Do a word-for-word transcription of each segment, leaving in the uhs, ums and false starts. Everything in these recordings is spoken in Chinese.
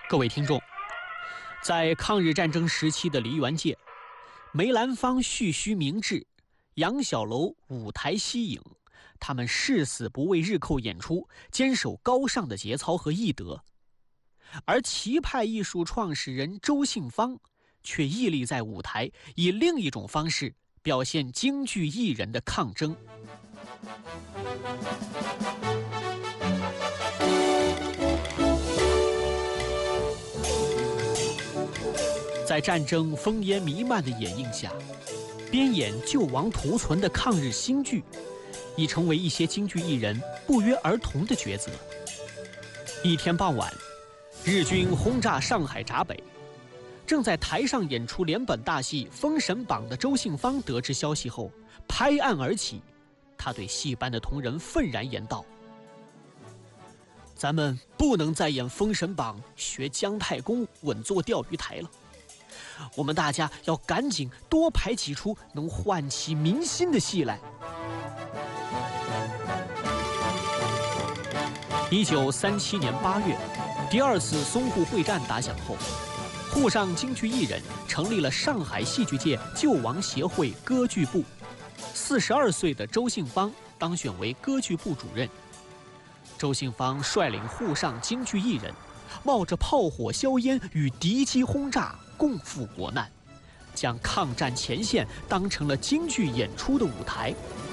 各位听众，在抗日战争时期的梨园界，梅兰芳蓄须明志，杨小楼舞台息影，他们誓死不为日寇演出，坚守高尚的节操和艺德。而旗派艺术创始人周信芳却屹立在舞台，以另一种方式表现京剧艺人的抗争。在战争烽烟弥漫的掩映下，编演救亡图存的抗日新剧，已成为一些京剧艺人不约而同的抉择。一天傍晚，日军轰炸上海闸北，正在台上演出连本大戏《封神榜》的周信芳得知消息后，拍案而起。他对戏班的同仁愤然言道：“咱们不能再演《封神榜》学姜太公稳坐钓鱼台了，我们大家要赶紧多排几出能唤起民心的戏来。”一九三七年八月，第二次淞沪会战打响后，沪上京剧艺人成立了上海戏剧界救亡协会歌剧部。四十二岁的周信芳当选为歌剧部主任。周信芳率领沪上京剧艺人，冒着炮火硝烟与敌机轰炸共赴国难，将抗战前线当成了京剧演出的舞台。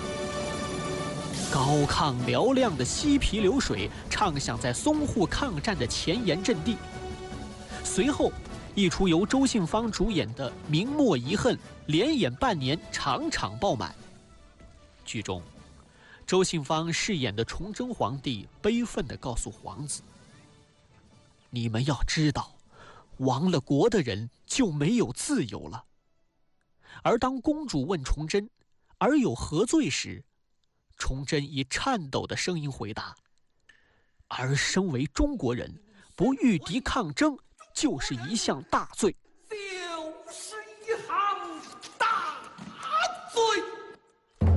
高亢嘹亮的西皮流水唱响在淞沪抗战的前沿阵地。随后，一出由周信芳主演的《明末遗恨》连演半年，场场爆满。剧中，周信芳饰演的崇祯皇帝悲愤地告诉皇子：“你们要知道，亡了国的人就没有自由了。”而当公主问崇祯“儿有何罪”时，崇祯以颤抖的声音回答：“儿身为中国人，不御敌抗争就是一项大罪。”